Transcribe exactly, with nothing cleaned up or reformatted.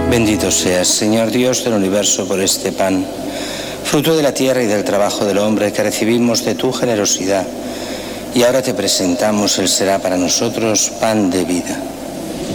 Bendito seas, Señor Dios del universo, por este pan, fruto de la tierra y del trabajo del hombre que recibimos de tu generosidad, y ahora te presentamos, Él será para nosotros pan de vida.